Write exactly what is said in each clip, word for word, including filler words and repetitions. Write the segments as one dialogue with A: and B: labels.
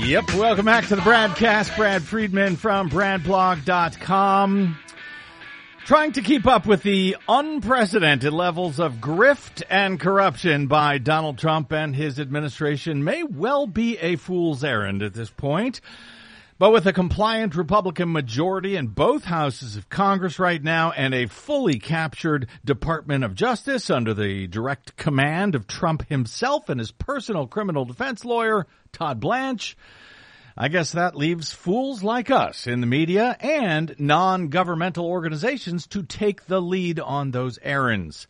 A: Yep, welcome back to the Bradcast. Brad Friedman from brad blog dot com. Trying to keep up with the unprecedented levels of grift and corruption by Donald Trump and his administration may well be a fool's errand at this point. But with a compliant Republican majority in both houses of Congress right now and a fully captured Department of Justice under the direct command of Trump himself and his personal criminal defense lawyer, Todd Blanche, I guess that leaves fools like us in the media and non-governmental organizations to take the lead on those errands.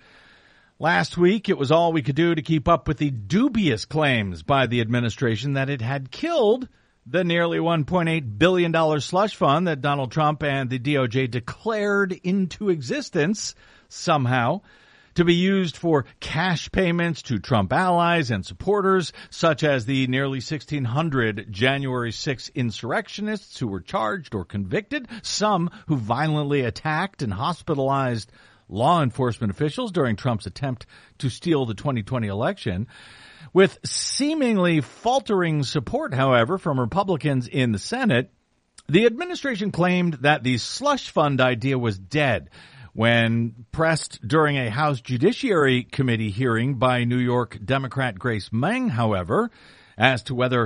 A: Last week, it was all we could do to keep up with the dubious claims by the administration that it had killed the nearly one point eight billion dollars slush fund that Donald Trump and the D O J declared into existence somehow to be used for cash payments to Trump allies and supporters, such as the nearly sixteen hundred January sixth insurrectionists who were charged or convicted, some who violently attacked and hospitalized law enforcement officials during Trump's attempt to steal the twenty twenty election. With seemingly faltering support, however, from Republicans in the Senate, the administration claimed that the slush fund idea was dead. When pressed during a House Judiciary Committee hearing by New York Democrat Grace Meng, however, as to whether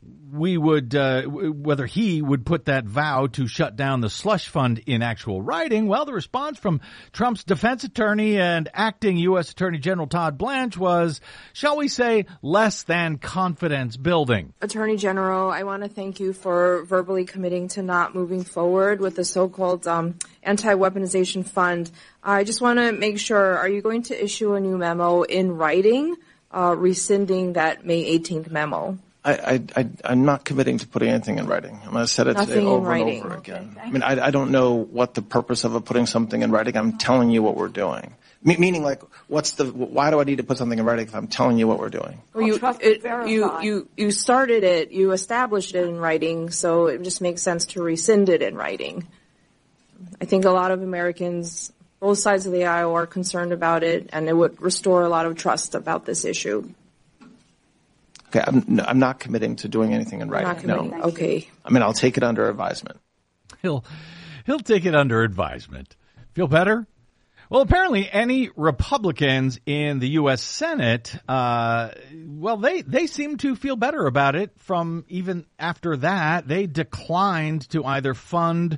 A: we would, uh, whether he would put that vow to shut down the slush fund in actual writing, well, the response from Trump's defense attorney and acting U S Attorney General Todd Blanche was, shall we say, less than confidence building.
B: Attorney General, I want to thank you for verbally committing to not moving forward with the so-called um, anti-weaponization fund. I just want to make sure, are you going to issue a new memo in writing, uh, rescinding that May eighteenth memo?
C: I, I, I'm not committing to putting anything in writing. I'm going to say it today over and over again. I mean, I, I don't know what the purpose of putting something in writing. I'm telling you what we're doing. Me- meaning, like, what's the? Why do I need to put something in writing if I'm telling you what we're doing?
B: Well, you, it, you, you, you started it. You established it in writing, so it just makes sense to rescind it in writing. I think a lot of Americans, both sides of the aisle, are concerned about it, and it would restore a lot of trust about this issue.
C: Okay, I'm, no, I'm not committing to doing anything in writing.
B: No. Okay.
C: I mean, I'll take it under advisement.
A: He'll, he'll take it under advisement. Feel better? Well, apparently any Republicans in the U S Senate, uh, well, they, they seem to feel better about it from even after that. They declined to either fund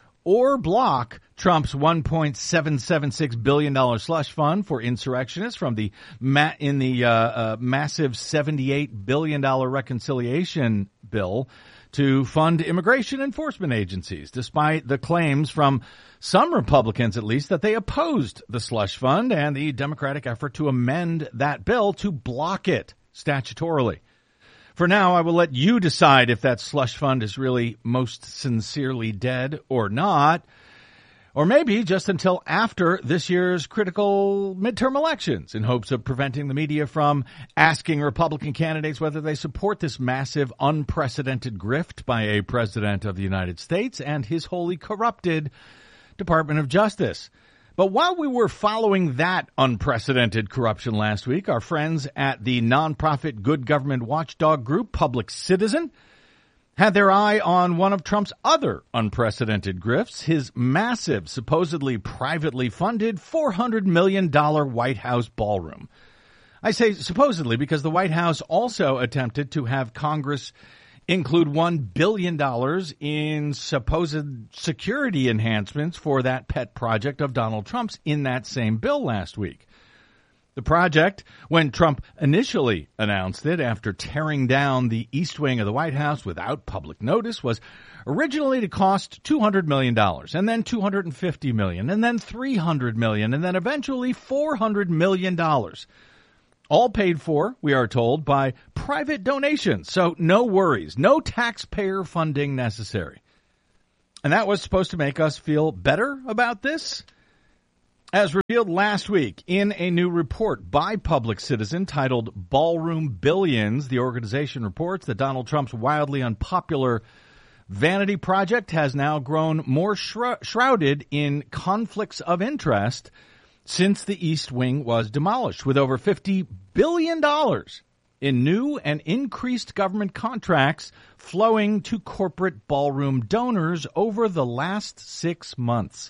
A: or block Trump's one point seven seven six billion dollars slush fund for insurrectionists from the ma- in the uh, uh, massive seventy-eight billion dollars reconciliation bill to fund immigration enforcement agencies, despite the claims from some Republicans, at least, that they opposed the slush fund and the Democratic effort to amend that bill to block it statutorily. For now, I will let you decide if that slush fund is really most sincerely dead or not, or maybe just until after this year's critical midterm elections in hopes of preventing the media from asking Republican candidates whether they support this massive, unprecedented grift by a president of the United States and his wholly corrupted Department of Justice. But while we were following that unprecedented corruption last week, our friends at the nonprofit good government watchdog group Public Citizen had their eye on one of Trump's other unprecedented grifts, his massive, supposedly privately funded four hundred million dollars White House ballroom. I say supposedly because the White House also attempted to have Congress include one billion dollars in supposed security enhancements for that pet project of Donald Trump's in that same bill last week. The project, when Trump initially announced it after tearing down the East Wing of the White House without public notice, was originally to cost two hundred million dollars, and then two hundred fifty million dollars, and then three hundred million dollars, and then eventually four hundred million dollars. All paid for, we are told, by private donations. So no worries, no taxpayer funding necessary. And that was supposed to make us feel better about this? As revealed last week in a new report by Public Citizen titled Ballroom Billions, the organization reports that Donald Trump's wildly unpopular vanity project has now grown more shrou- shrouded in conflicts of interest since the East Wing was demolished, with over fifty billion dollars in new and increased government contracts flowing to corporate ballroom donors over the last six months.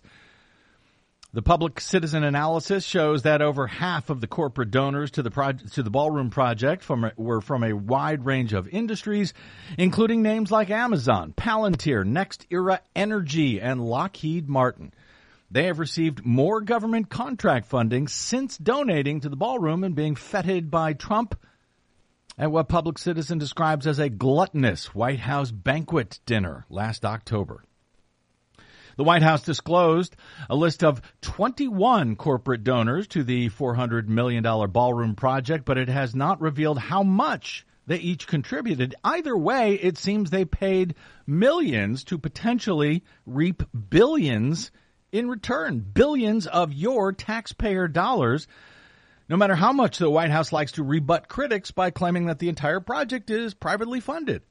A: The public citizen analysis shows that over half of the corporate donors to the pro- to the ballroom project from, were from a wide range of industries, including names like Amazon, Palantir, NextEra Energy, and Lockheed Martin. They have received more government contract funding since donating to the ballroom and being feted by Trump at what Public Citizen describes as a gluttonous White House banquet dinner last October. The White House disclosed a list of twenty-one corporate donors to the four hundred million dollars ballroom project, but it has not revealed how much they each contributed. Either way, it seems they paid millions to potentially reap billions in return, billions of your taxpayer dollars, no matter how much the White House likes to rebut critics by claiming that the entire project is privately funded.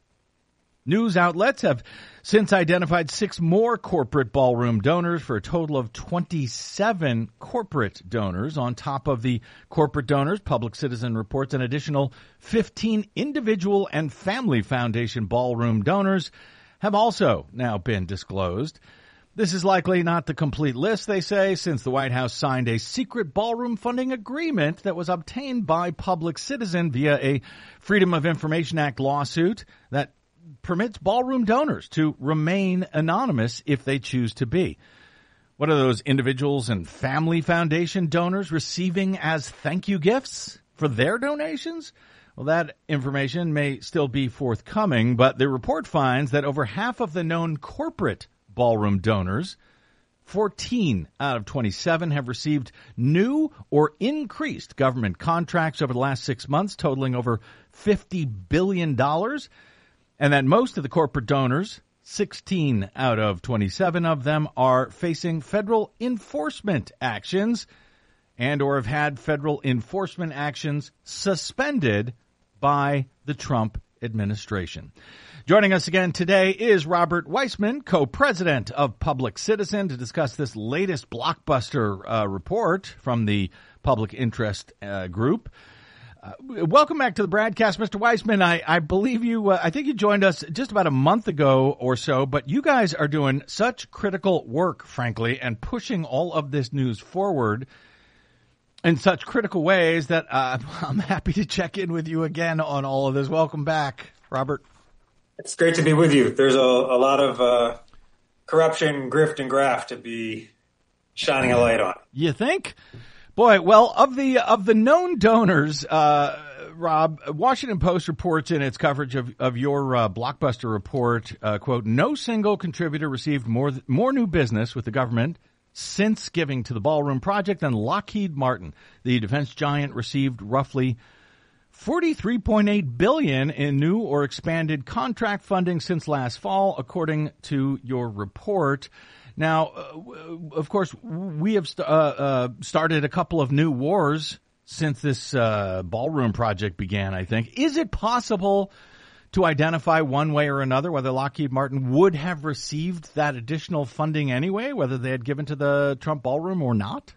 A: News outlets have since identified six more corporate ballroom donors for a total of twenty-seven corporate donors. On top of the corporate donors, Public Citizen reports an additional fifteen individual and family foundation ballroom donors have also now been disclosed. This is likely not the complete list, they say, since the White House signed a secret ballroom funding agreement that was obtained by Public Citizen via a Freedom of Information Act lawsuit that permits ballroom donors to remain anonymous if they choose to be. What are those individuals and family foundation donors receiving as thank you gifts for their donations? Well, that information may still be forthcoming, but the report finds that over half of the known corporate ballroom donors, fourteen out of twenty-seven, have received new or increased government contracts over the last six months, totaling over fifty billion dollars. And that most of the corporate donors, sixteen out of twenty-seven of them, are facing federal enforcement actions and or have had federal enforcement actions suspended by the Trump administration. Joining us again today is Robert Weissman, co-president of Public Citizen, to discuss this latest blockbuster uh, report from the Public Interest uh, Group. Uh, welcome back to the broadcast, Mister Weissman. I, I believe you, uh, I think you joined us just about a month ago or so, but you guys are doing such critical work, frankly, and pushing all of this news forward in such critical ways that uh, I'm happy to check in with you again on all of this. Welcome back, Robert.
D: It's great to be with you. There's a, a lot of uh, corruption, grift, and graft to be shining a light on.
A: You think? Boy, well, of the of the known donors, uh, Rob, Washington Post reports in its coverage of, of your uh, blockbuster report, uh, quote, no single contributor received more more new business with the government since giving to the Ballroom Project than Lockheed Martin. The defense giant received roughly forty-three point eight billion dollars in new or expanded contract funding since last fall, according to your report. Now, uh, of course, we have st- uh, uh, started a couple of new wars since this uh, ballroom project began, I think. Is it possible to identify one way or another whether Lockheed Martin would have received that additional funding anyway, whether they had given to the Trump ballroom or not?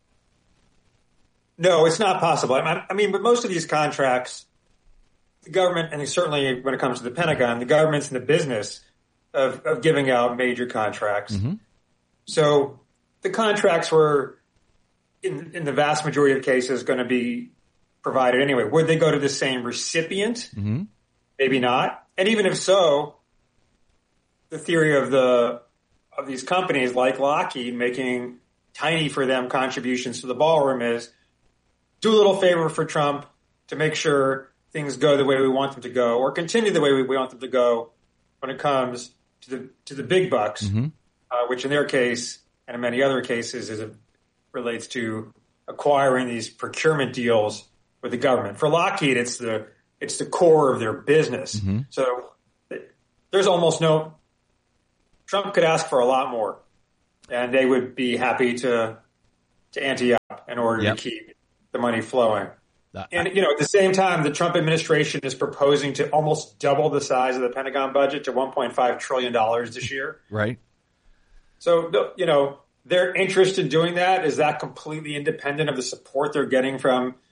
D: No, it's not possible. I mean, but most of these contracts, the government, and certainly when it comes to the Pentagon, the government's in the business of, of giving out major contracts. Mm-hmm. So the contracts were, in, in the vast majority of cases, going to be provided anyway. Would they go to the same recipient? Mm-hmm. Maybe not. And even if so, the theory of the of these companies like Lockheed making tiny for them contributions to the ballroom is do a little favor for Trump to make sure things go the way we want them to go, or continue the way we want them to go when it comes to the to the big bucks, mm-hmm. uh, which in their case and in many other cases is it relates to acquiring these procurement deals with the government. For Lockheed, it's the it's the core of their business. Mm-hmm. So there's almost no Trump could ask for a lot more, and they would be happy to to ante up in order yep. to keep the money flowing. Uh, and, you know, at the same time, the Trump administration is proposing to almost double the size of the Pentagon budget to one point five trillion dollars this year.
A: Right.
D: So, you know, their interest in doing that, is that completely independent of the support they're getting from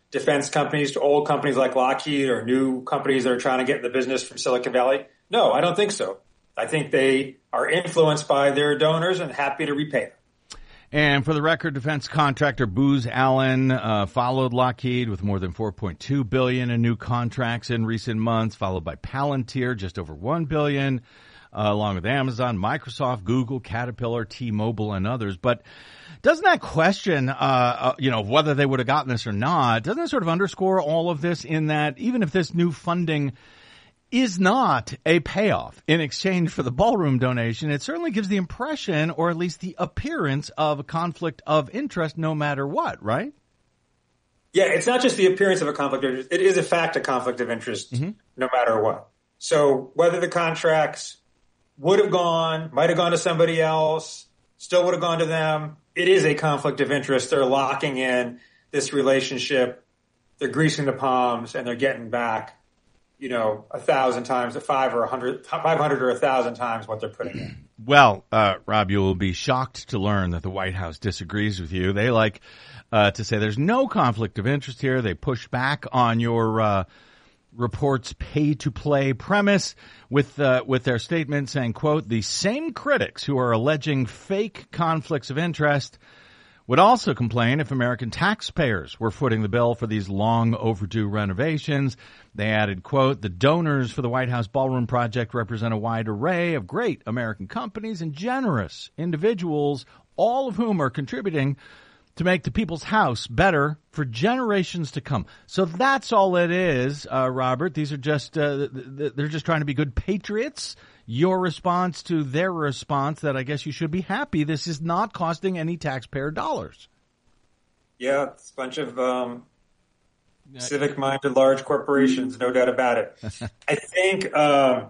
D: defense companies to old companies like Lockheed or new companies that are trying to get in the business from Silicon Valley? No, I don't think so. I think they are influenced by their donors and happy to repay them.
A: And for the record, defense contractor Booz Allen uh, followed Lockheed with more than four point two billion dollars in new contracts in recent months, followed by Palantir, just over one billion dollars, uh, along with Amazon, Microsoft, Google, Caterpillar, T-Mobile, and others. But doesn't that question, uh, uh, you know, whether they would have gotten this or not, doesn't it sort of underscore all of this in that even if this new funding is not a payoff in exchange for the ballroom donation, it certainly gives the impression, or at least the appearance, of a conflict of interest no matter what, right?
D: Yeah, it's not just the appearance of a conflict of interest. It is, in fact, a conflict of interest mm-hmm. no matter what. So whether the contracts would have gone, might have gone to somebody else, still would have gone to them, it is a conflict of interest. They're locking in this relationship, they're greasing the palms, and they're getting back, you know, a thousand times, a five or a hundred, five hundred or a thousand times what they're putting in.
A: Well, uh, Rob, you will be shocked to learn that the White House disagrees with you. They like uh, to say there's no conflict of interest here. They push back on your uh, report's pay-to-play premise with uh, with their statement saying, quote, the same critics who are alleging fake conflicts of interest would also complain if American taxpayers were footing the bill for these long overdue renovations. They added, quote, the donors for the White House Ballroom Project represent a wide array of great American companies and generous individuals, all of whom are contributing to make the people's house better for generations to come. So that's all it is, uh, Robert. These are just, uh, they're just trying to be good patriots. Your response to their response that I guess you should be happy this is not costing any taxpayer dollars.
D: Yeah, it's a bunch of um, civic-minded large corporations, no doubt about it. I think, um,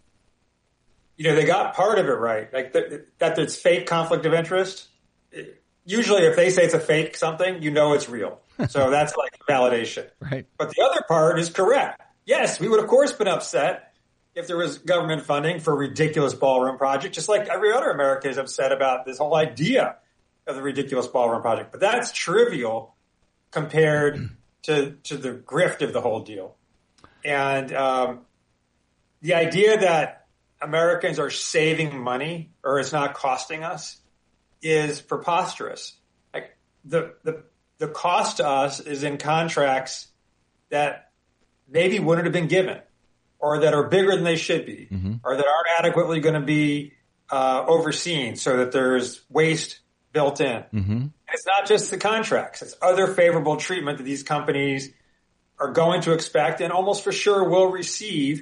D: you know, they got part of it right, like the, that there's fake conflict of interest. Usually if they say it's a fake something, you know it's real. So that's like validation.
A: Right.
D: But the other part is correct. Yes, we would, of course, been upset if there was government funding for a ridiculous ballroom project, just like every other American is upset about this whole idea of the ridiculous ballroom project. But that's trivial compared to to the grift of the whole deal. And um, the idea that Americans are saving money or it's not costing us is preposterous. Like the the the cost to us is in contracts that maybe wouldn't have been given, or that are bigger than they should be, mm-hmm. or that aren't adequately going to be uh, overseen so that there's waste built in. Mm-hmm. And it's not just the contracts. It's other favorable treatment that these companies are going to expect and almost for sure will receive,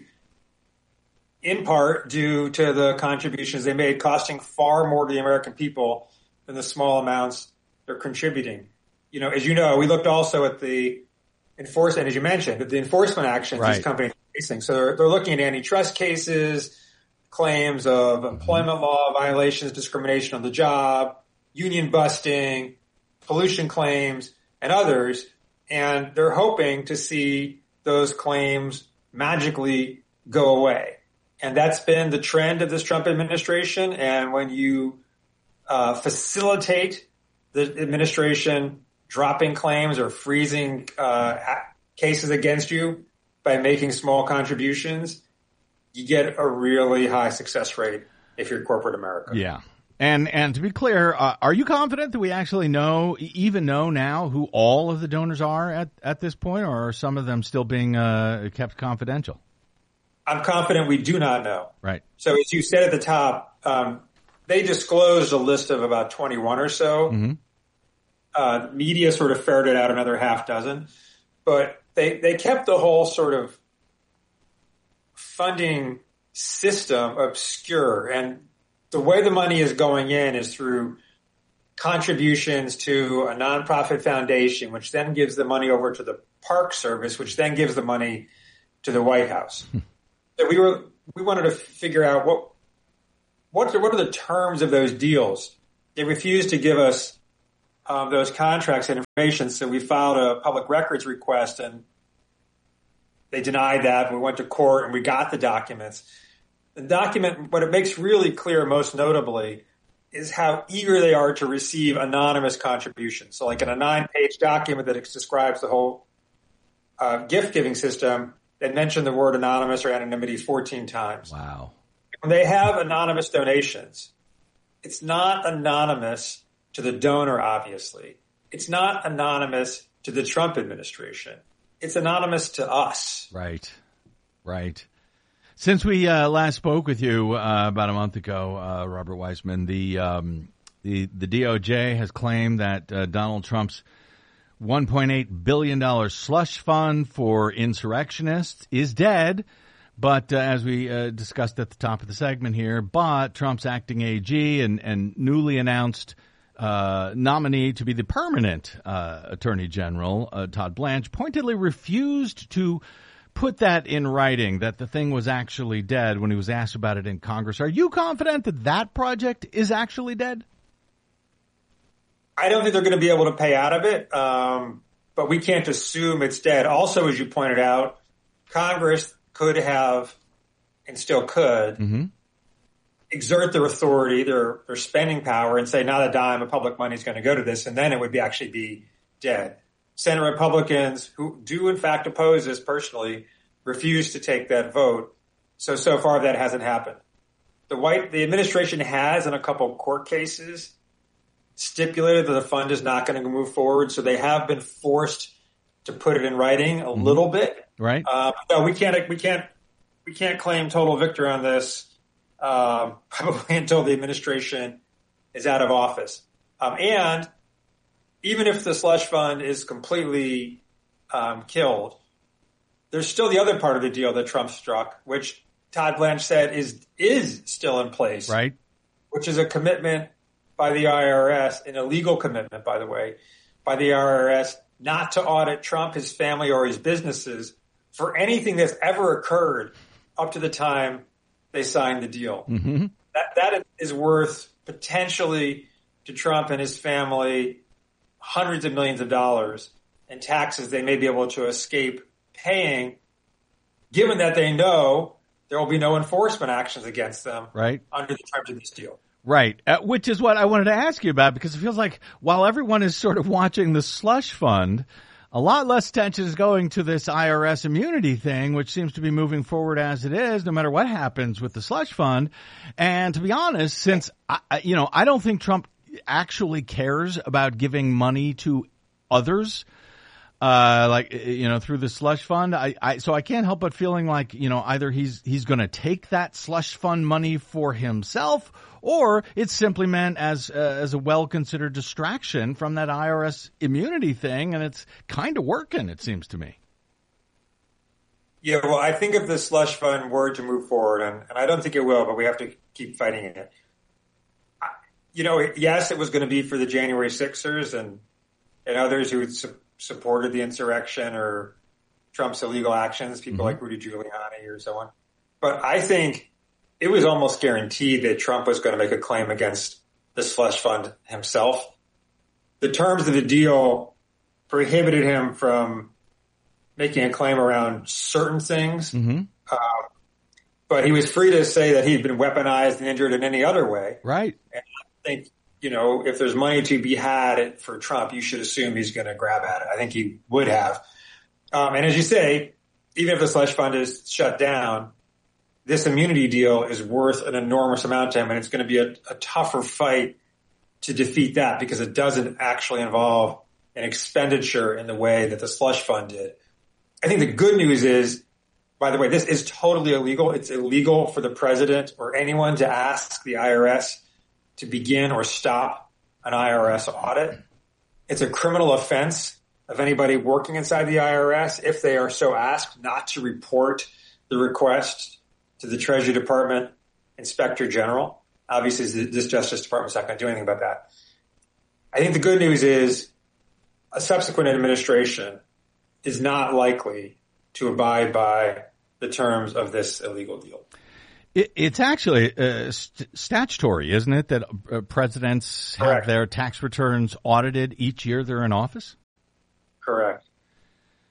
D: in part due to the contributions they made, costing far more to the American people than the small amounts they're contributing. You know, as you know, we looked also at the enforcement, as you mentioned, at the enforcement actions right. these companies facing. So they're, they're looking at antitrust cases, claims of employment law violations, discrimination on the job, union busting, pollution claims, and others. And they're hoping to see those claims magically go away. And that's been the trend of this Trump administration. And when you uh, facilitate the administration dropping claims or freezing uh, cases against you by making small contributions, you get a really high success rate if you're corporate America.
A: Yeah. And and to be clear, uh, are you confident that we actually know, even know now who all of the donors are at, at this point, or are some of them still being uh, kept confidential?
D: I'm confident we do not know.
A: Right.
D: So as you said at the top, um, they disclosed a list of about twenty-one or so. Mm-hmm. Uh, media sort of ferreted out another half dozen, but they, they kept the whole sort of funding system obscure. And the way the money is going in is through contributions to a nonprofit foundation, which then gives the money over to the Park Service, which then gives the money to the White House. So we were, we wanted to figure out what, what, what are the terms of those deals? They refused to give us Um, those contracts and information. So we filed a public records request and they denied that. We went to court and we got the documents. The document, what it makes really clear most notably is how eager they are to receive anonymous contributions. So like in a nine page document that describes the whole uh, gift-giving system that mentioned the word anonymous or anonymity fourteen times.
A: Wow.
D: When they have anonymous donations, it's not anonymous to the donor, obviously. It's not anonymous to the Trump administration. It's anonymous to us.
A: Right. Right. Since we uh, last spoke with you uh, about a month ago, uh, Robert Weissman, the, um, the the D O J has claimed that uh, Donald Trump's one point eight billion dollars slush fund for insurrectionists is dead. But uh, as we uh, discussed at the top of the segment here, but Trump's acting A G and, and newly announced uh, nominee to be the permanent uh, Attorney General, uh, Todd Blanche, pointedly refused to put that in writing, that the thing was actually dead when he was asked about it in Congress. Are you confident that that project is actually dead?
D: I don't think they're going to be able to pay out of it, um, but we can't assume it's dead. Also, as you pointed out, Congress could have, and still could, mm-hmm. exert their authority, their their spending power, and say not a dime of public money is going to go to this, and then it would be actually be dead. Senate Republicans, who do in fact oppose this personally, refuse to take that vote. So so far that hasn't happened. The White the administration has, in a couple of court cases, stipulated that the fund is not going to move forward. So they have been forced to put it in writing a mm-hmm. little bit.
A: Right.
D: Uh, no, we can't, we can't, we can't claim total victory on this, uh, probably until the administration is out of office. Um, and even if the slush fund is completely, um, killed, there's still the other part of the deal that Trump struck, which Todd Blanche said is, is still in place.
A: Right.
D: Which is a commitment by the I R S, an illegal commitment, by the way, by the I R S not to audit Trump, his family, or his businesses for anything that's ever occurred up to the time they signed the deal. Mm-hmm. That that is worth potentially to Trump and his family hundreds of millions of dollars in taxes they may be able to escape paying, given that they know there will be no enforcement actions against them
A: right.
D: under the terms of this deal.
A: Right, uh, which is what I wanted to ask you about, because it feels like while everyone is sort of watching the slush fund, a lot less attention is going to this I R S immunity thing, which seems to be moving forward as it is, no matter what happens with the slush fund. And to be honest, since, I, you know, I don't think Trump actually cares about giving money to others, uh, like, you know, through the slush fund. I, I, so I can't help but feeling like, you know, either he's, he's going to take that slush fund money for himself, or it's simply meant as, uh, as a well-considered distraction from that I R S immunity thing. And it's kind of working, it seems to me.
D: Yeah, well, I think if the slush fund were to move forward, and, and I don't think it will, but we have to keep fighting it. I, you know, yes, it was going to be for the January sixers and, and others who su- supported the insurrection or Trump's illegal actions, people mm-hmm. like Rudy Giuliani or so on. But I think it was almost guaranteed that Trump was going to make a claim against the slush fund himself. The terms of the deal prohibited him from making a claim around certain things. Mm-hmm. Uh, but he was free to say that he'd been weaponized and injured in any other way.
A: Right.
D: And I think, you know, if there's money to be had for Trump, you should assume he's going to grab at it. I think he would have. Um, and as you say, even if the slush fund is shut down, this immunity deal is worth an enormous amount to him, and it's going to be a, a tougher fight to defeat that because it doesn't actually involve an expenditure in the way that the slush fund did. I think the good news is, by the way, this is totally illegal. It's illegal for the president or anyone to ask the I R S to begin or stop an I R S audit. It's a criminal offense of anybody working inside the I R S, if they are so asked, not to report the request to the Treasury Department Inspector General. Obviously, this Justice Department's not going to do anything about that. I think the good news is a subsequent administration is not likely to abide by the terms of this illegal deal.
A: It, it's actually uh, st- statutory, isn't it, that uh, presidents have
D: Correct.
A: Their tax returns audited each year they're in office?
D: Correct.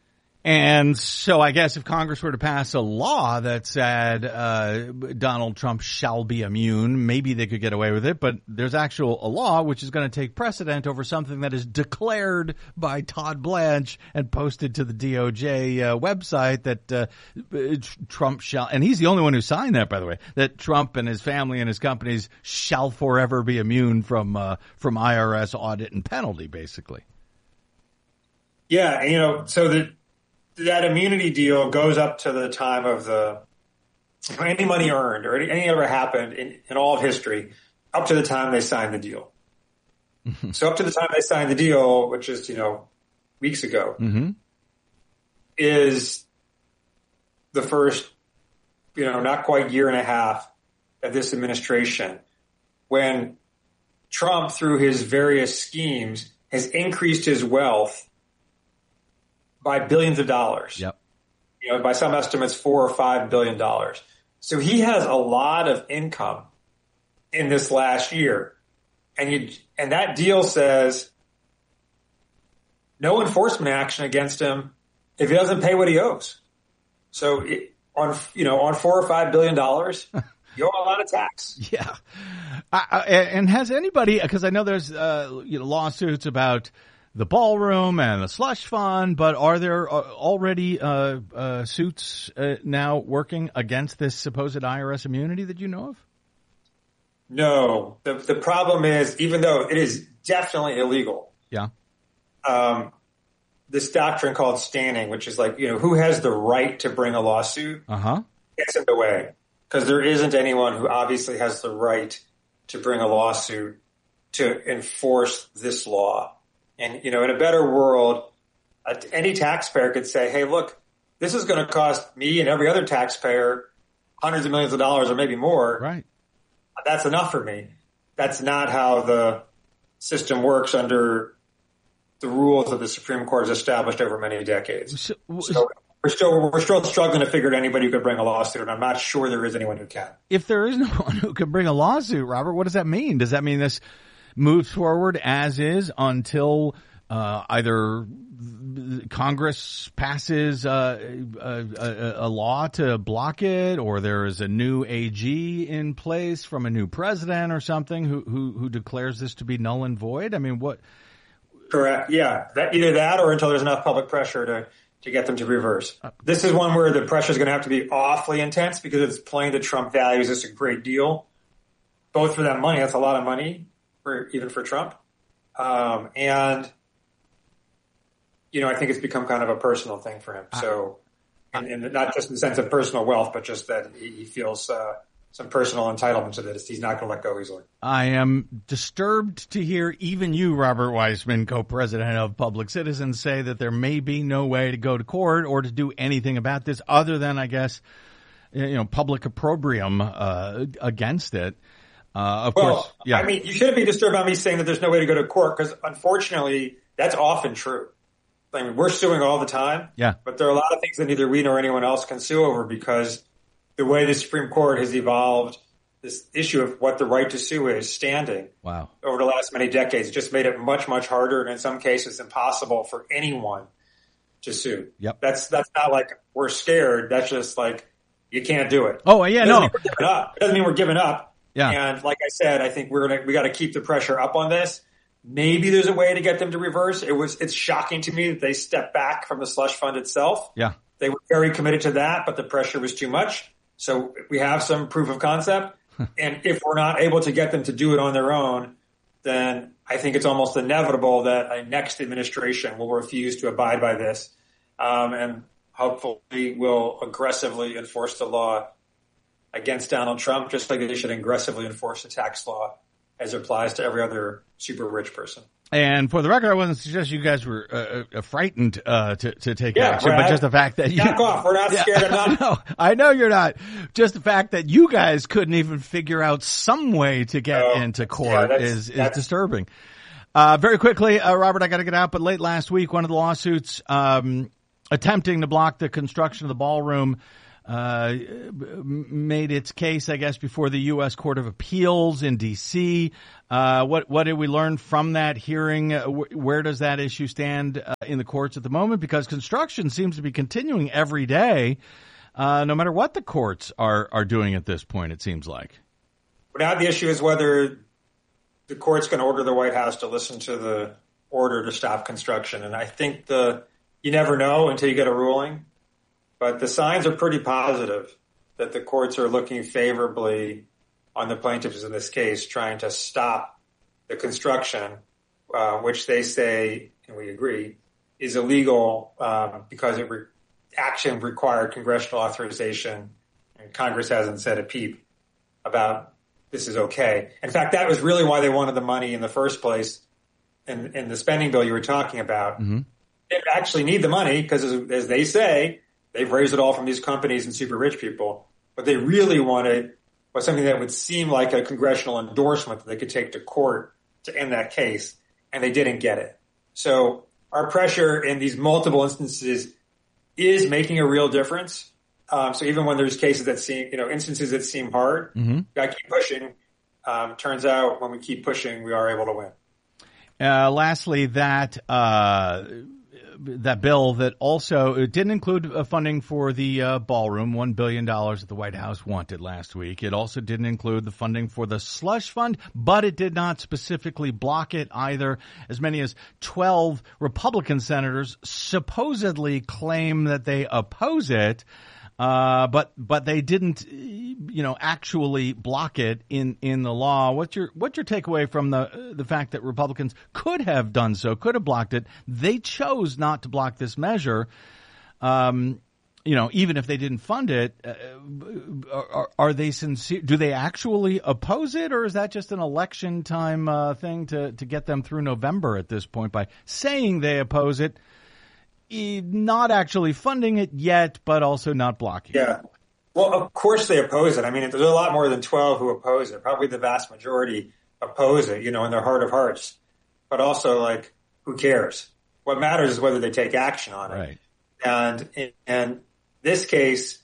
A: And so I guess if Congress were to pass a law that said uh Donald Trump shall be immune, maybe they could get away with it. But there's actual a law which is going to take precedent over something that is declared by Todd Blanche and posted to the D O J uh, website that uh, Trump shall, and he's the only one who signed that, by the way, that Trump and his family and his companies shall forever be immune from uh, from I R S audit and penalty, basically.
D: Yeah, you know, so that that immunity deal goes up to the time of the any money earned or any, any ever happened in, in all of history, up to the time they signed the deal. Mm-hmm. So up to the time they signed the deal, which is, you know, weeks ago,
A: mm-hmm.
D: is the first, you know, not quite year and a half of this administration when Trump, through his various schemes, has increased his wealth by billions of dollars.
A: Yep.
D: You know, by some estimates, four or five billion dollars. So he has a lot of income in this last year. And you, and that deal says no enforcement action against him if he doesn't pay what he owes. So it, on, you know, on four or five billion dollars, you owe a lot of tax.
A: Yeah. Uh, and has anybody, because I know there's, uh, you know, lawsuits about the ballroom and the slush fund, but are there already uh, uh, suits uh, now working against this supposed I R S immunity that you know of?
D: No. The the problem is, even though it is definitely illegal,
A: yeah,
D: um, this doctrine called standing, which is like, you know, who has the right to bring a lawsuit,
A: uh-huh.
D: gets in the way. Because there isn't anyone who obviously has the right to bring a lawsuit to enforce this law. And, you know, in a better world, uh, any taxpayer could say, hey, look, this is going to cost me and every other taxpayer hundreds of millions of dollars or maybe more.
A: Right.
D: That's enough for me. That's not how the system works under the rules that the Supreme Court has established over many decades. So, so we're still, we're still struggling to figure out anybody who could bring a lawsuit, and I'm not sure there is anyone who can.
A: If there is no one who can bring a lawsuit, Robert, what does that mean? Does that mean this moves forward as is until uh, either Congress passes uh, a, a, a law to block it, or there is a new A G in place from a new president or something who who, who declares this to be null and void? I mean, what?
D: Correct. Yeah, that, either that or until there's enough public pressure to to get them to reverse. This is one where the pressure is going to have to be awfully intense because it's plain that Trump values this a great deal, both for that money. That's a lot of money. For, even for Trump. Um, and, you know, I think it's become kind of a personal thing for him. So, and, and not just in the sense of personal wealth, but just that he, he feels uh, some personal entitlement to this. He's not going to let go easily.
A: I am disturbed to hear even you, Robert Weissman, co-president of Public Citizens, say that there may be no way to go to court or to do anything about this other than, I guess, you know, public opprobrium uh, against it. Uh, of
D: well,
A: course, yeah.
D: I mean, you shouldn't be disturbed by me saying that there's no way to go to court because, unfortunately, that's often true. I mean, we're suing all the time.
A: Yeah.
D: But there are a lot of things that neither we nor anyone else can sue over because the way the Supreme Court has evolved this issue of what the right to sue is standing.
A: Wow. Over
D: the last many decades, just made it much, much harder and in some cases impossible for anyone to sue.
A: Yep.
D: That's, that's not like we're scared. That's just like you can't do it.
A: Oh, yeah,
D: it
A: no.
D: Mean we're giving up. It doesn't mean we're giving up.
A: Yeah.
D: And like I said, I think we're gonna, we got to keep the pressure up on this. Maybe there's a way to get them to reverse. It was, it's shocking to me that they stepped back from the slush fund itself.
A: Yeah.
D: They were very committed to that, but the pressure was too much. So we have some proof of concept. And if we're not able to get them to do it on their own, then I think it's almost inevitable that a next administration will refuse to abide by this. Um, and hopefully will aggressively enforce the law against Donald Trump, just like they should aggressively enforce the tax law as it applies to every other super rich person.
A: And for the record, I wasn't suggesting you guys were uh, uh, frightened uh, to, to take
D: yeah,
A: action,
D: Brad,
A: but just the fact that you...
D: Back off. We're not
A: yeah,
D: scared of
A: I know, I know you're not. Just the fact that you guys couldn't even figure out some way to get
D: oh,
A: into court
D: yeah, that's,
A: is, is
D: that's,
A: disturbing. Uh, very quickly, uh, Robert, I got to get out, but late last week, one of the lawsuits um, attempting to block the construction of the ballroom uh, made its case, I guess, before the U S Court of Appeals in D C. Uh, what, what did we learn from that hearing? Uh, wh- where does that issue stand uh, in the courts at the moment? Because construction seems to be continuing every day, uh, no matter what the courts are, are doing at this point, it seems like.
D: But now the issue is whether the court's going to order the White House to listen to the order to stop construction. And I think the you never know until you get a ruling. But the signs are pretty positive that the courts are looking favorably on the plaintiffs in this case, trying to stop the construction, uh, which they say, and we agree, is illegal um, because it re- action required congressional authorization, and Congress hasn't said a peep about this is okay. In fact, that was really why they wanted the money in the first place in, in the spending bill you were talking about. Mm-hmm. They actually need the money because, as, as they say, they've raised it all from these companies and super rich people. What they really wanted was something that would seem like a congressional endorsement that they could take to court to end that case, and they didn't get it. So our pressure in these multiple instances is making a real difference. Um, so even when there's cases that seem, you know, instances that seem hard, mm-hmm. got to keep pushing. Um, turns out when we keep pushing, we are able to win.
A: Uh, lastly, that uh, that bill that also it didn't include uh, funding for the uh, ballroom, one billion dollars that the White House wanted last week. It also didn't include the funding for the slush fund, but it did not specifically block it either. As many as twelve Republican senators supposedly claim that they oppose it. Uh, but, but they didn't, you know, actually block it in, in the law. What's your, what's your takeaway from the, the fact that Republicans could have done so, could have blocked it? They chose not to block this measure. Um, you know, even if they didn't fund it, uh, are, are they sincere? Do they actually oppose it, or is that just an election time, uh, thing to, to get them through November at this point by saying they oppose it? Not actually funding it yet, but also not blocking
D: yeah. it. Well, of course they oppose it. I mean, there's a lot more than twelve who oppose it. Probably the vast majority oppose it, you know, in their heart of hearts. But also, like, who cares? What matters is whether they take action on it.
A: Right.
D: And in, in this case,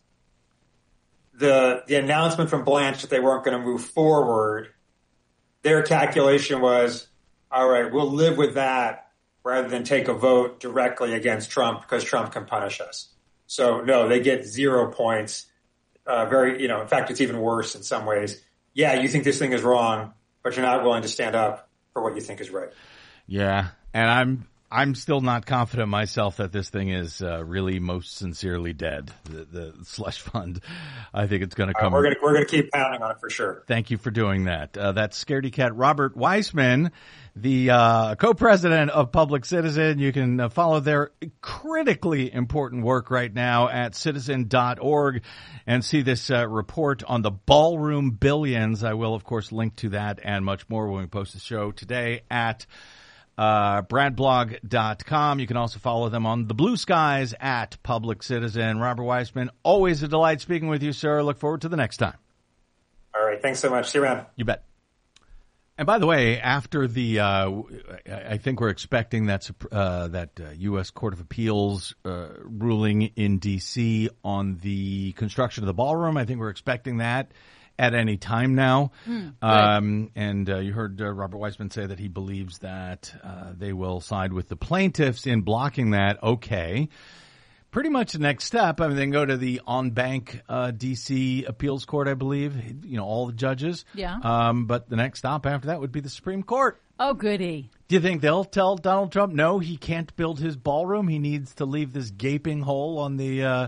D: the the announcement from Blanche that they weren't going to move forward, their calculation was, all right, we'll live with that, rather than take a vote directly against Trump because Trump can punish us. So no, they get zero points. Uh, very, you know, in fact, it's even worse in some ways. Yeah, you think this thing is wrong, but you're not willing to stand up for what you think is right.
A: Yeah. And I'm, I'm still not confident myself that this thing is uh, really most sincerely dead. The, the slush fund. I think it's going to come.
D: Uh, we're going to, we're going to keep pounding on it for sure.
A: Thank you for doing that. Uh, that's Scaredy Cat Robert Weissman, the uh, co-president of Public Citizen. You can uh, follow their critically important work right now at citizen dot org and see this uh, report on the ballroom billions. I will, of course, link to that and much more when we post the show today at uh, brad blog dot com. You can also follow them on the blue skies at Public Citizen. Robert Weissman, always a delight speaking with you, sir. Look forward to the next time.
D: All right. Thanks so much. See you around.
A: You bet. And by the way, after the, uh, I think we're expecting that uh, that uh, U S Court of Appeals uh, ruling in D C on the construction of the ballroom. I think we're expecting that at any time now. Mm, um, and uh, you heard uh, Robert Weissman say that he believes that uh, they will side with the plaintiffs in blocking that. Okay. Pretty much the next step, I mean, they can go to the on-bank uh, D C appeals court, I believe, you know, all the judges.
E: Yeah.
A: Um, but the next stop after that would be the Supreme Court.
E: Oh, goody.
A: Do you think they'll tell Donald Trump, no, he can't build his ballroom? He needs to leave this gaping hole on the uh,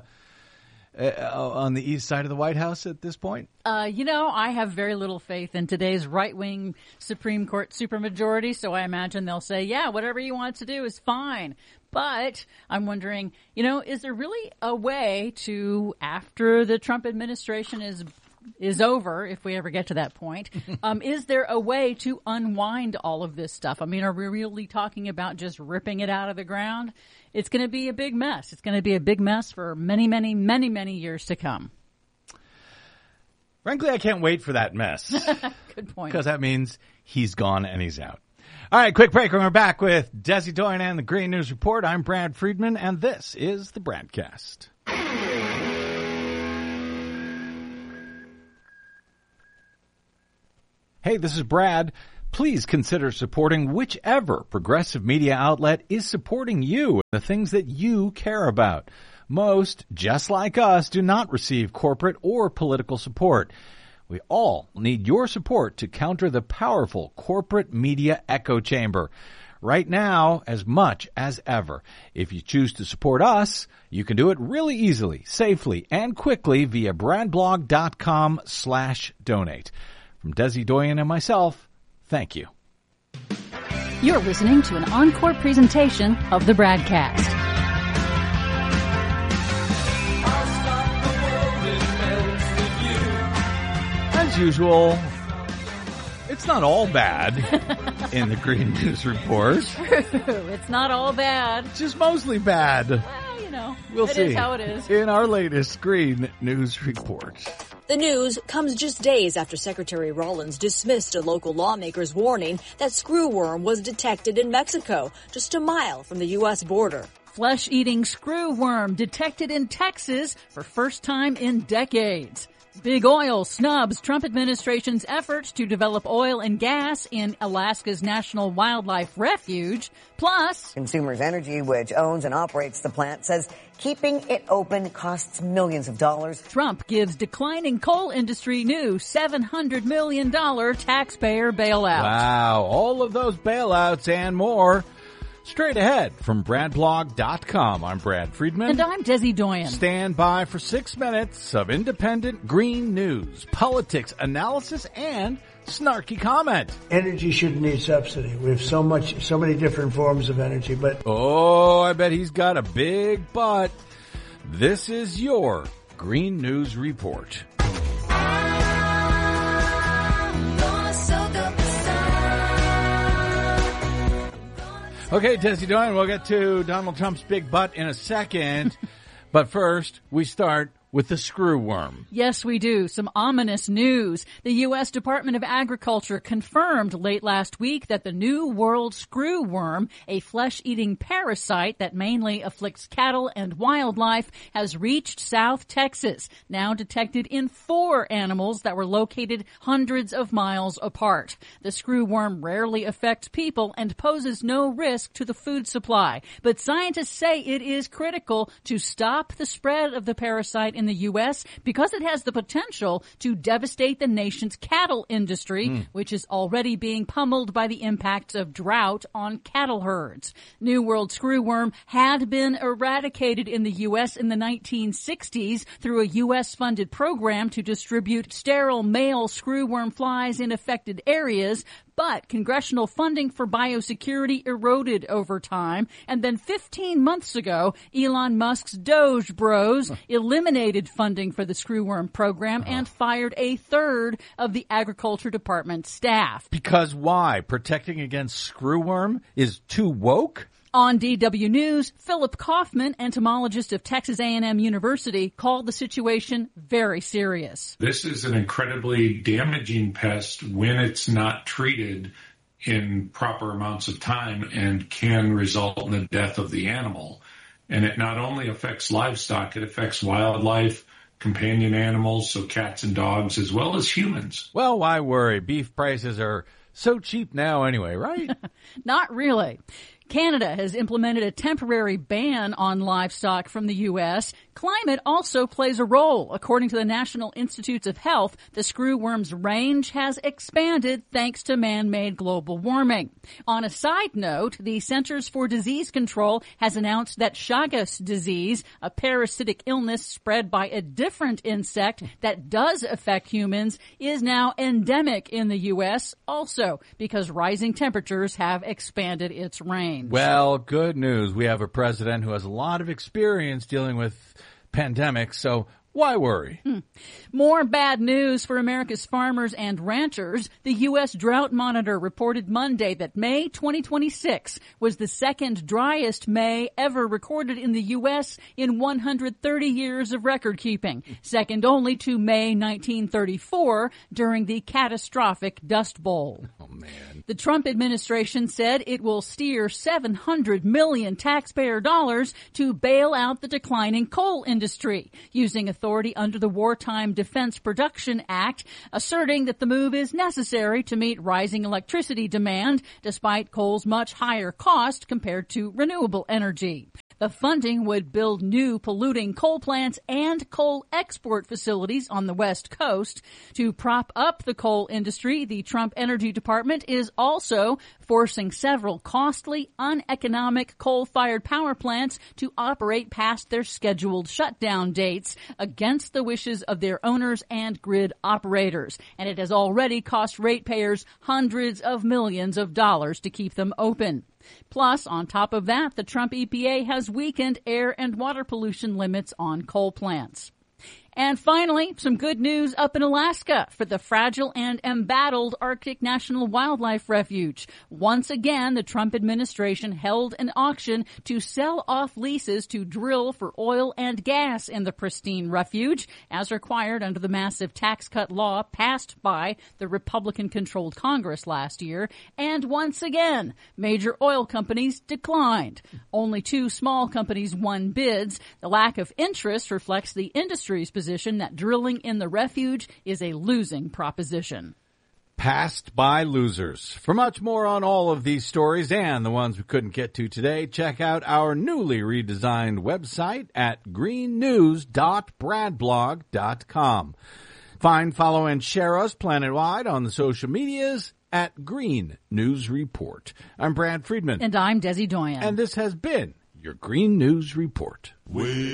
A: uh, on the east side of the White House at this point?
E: Uh, you know, I have very little faith in today's right-wing Supreme Court supermajority, so I imagine they'll say, yeah, whatever you want to do is fine. But I'm wondering, you know, is there really a way to, after the Trump administration is is over, if we ever get to that point, um, is there a way to unwind all of this stuff? I mean, are we really talking about just ripping it out of the ground? It's going to be a big mess. It's going to be a big mess for many, many, many, many years to come.
A: Frankly, I can't wait for that mess.
E: Good point.
A: Because that means he's gone and he's out. All right, quick break. We're back with Desi Doyen and the Green News Report. I'm Brad Friedman, and this is the Bradcast. Hey, this is Brad. Please consider supporting whichever progressive media outlet is supporting you and the things that you care about. Most, just like us, do not receive corporate or political support. We all need your support to counter the powerful corporate media echo chamber. Right now, as much as ever. If you choose to support us, you can do it really easily, safely, and quickly via bradblog.com slash donate. From Desi Doyen and myself, thank you.
E: You're listening to an encore presentation of the Bradcast.
A: As usual, it's not all bad in the Green News Report.
E: True. It's not all bad.
A: It's just mostly bad.
E: Well, you know,
A: we'll
E: it
A: see.
E: is how it is.
A: In our latest Green News Report.
F: The news comes just days after Secretary Rollins dismissed a local lawmaker's warning that screwworm was detected in Mexico, just a mile from the U S border.
E: Flesh-eating screwworm detected in Texas for first time in decades. Big Oil snubs Trump administration's efforts to develop oil and gas in Alaska's National Wildlife Refuge. Plus,
G: Consumers Energy, which owns and operates the plant, says keeping it open costs millions of dollars.
E: Trump gives declining coal industry new seven hundred million dollars taxpayer bailout.
A: Wow, all of those bailouts and more. Straight ahead from Bradblog dot com. I'm Brad Friedman.
E: And I'm Desi Doyen.
A: Stand by for six minutes of independent green news, politics, analysis, and snarky comment.
H: Energy shouldn't need subsidy. We have so much, so many different forms of energy, but...
A: Oh, I bet he's got a big butt. This is your Green News Report. Okay, Desi Doyen, we'll get to Donald Trump's big butt in a second. But first, we start with the screwworm.
E: Yes, we do. Some ominous news. The U S Department of Agriculture confirmed late last week that the New World screwworm, a flesh-eating parasite that mainly afflicts cattle and wildlife, has reached South Texas, now detected in four animals that were located hundreds of miles apart. The screwworm rarely affects people and poses no risk to the food supply, but scientists say it is critical to stop the spread of the parasite in the U S because it has the potential to devastate the nation's cattle industry, mm. which is already being pummeled by the impacts of drought on cattle herds. New World screwworm had been eradicated in the U S in the nineteen sixties through a U S-funded program to distribute sterile male screwworm flies in affected areas, but congressional funding for biosecurity eroded over time. And then fifteen months ago, Elon Musk's Doge Bros eliminated funding for the screwworm program and fired a third of the Agriculture Department staff.
A: Because why? Protecting against screwworm is too woke?
E: On D W News, Philip Kaufman, entomologist of Texas A and M University, called the situation very serious.
I: This is an incredibly damaging pest when it's not treated in proper amounts of time and can result in the death of the animal. And it not only affects livestock, it affects wildlife, companion animals, so cats and dogs, as well as humans.
A: Well, why worry? Beef prices are so cheap now anyway, right?
E: Not really. Canada has implemented a temporary ban on livestock from the U S. Climate also plays a role. According to the National Institutes of Health, the screwworm's range has expanded thanks to man-made global warming. On a side note, the Centers for Disease Control has announced that Chagas disease, a parasitic illness spread by a different insect that does affect humans, is now endemic in the U S also because rising temperatures have expanded its range.
A: Well, good news. We have a president who has a lot of experience dealing with pandemics, so why worry?
E: Hmm. More bad news for America's farmers and ranchers. The U S Drought Monitor reported Monday that May twenty twenty-six was the second driest May ever recorded in the U S in one hundred thirty years of record keeping, second only to May nineteen thirty-four during the catastrophic Dust Bowl.
A: Oh, man.
E: The Trump administration said it will steer seven hundred million taxpayer dollars to bail out the declining coal industry, using a authority under the Wartime Defense Production Act, asserting that the move is necessary to meet rising electricity demand despite coal's much higher cost compared to renewable energy. The funding would build new polluting coal plants and coal export facilities on the West Coast. To prop up the coal industry, the Trump Energy Department is also forcing several costly, uneconomic coal-fired power plants to operate past their scheduled shutdown dates against the wishes of their owners and grid operators. And it has already cost ratepayers hundreds of millions of dollars to keep them open. Plus, on top of that, the Trump E P A has weakened air and water pollution limits on coal plants. And finally, some good news up in Alaska for the fragile and embattled Arctic National Wildlife Refuge. Once again, the Trump administration held an auction to sell off leases to drill for oil and gas in the pristine refuge, as required under the massive tax cut law passed by the Republican-controlled Congress last year. And once again, major oil companies declined. Only two small companies won bids. The lack of interest reflects the industry's position Position that drilling in the refuge is a losing proposition.
A: Passed by losers. For much more on all of these stories and the ones we couldn't get to today, check out our newly redesigned website at green news dot brad blog dot com. Find, follow, and share us planet-wide on the social medias at Green News Report. I'm Brad Friedman.
E: And I'm Desi Doyen.
A: And this has been your Green News Report. We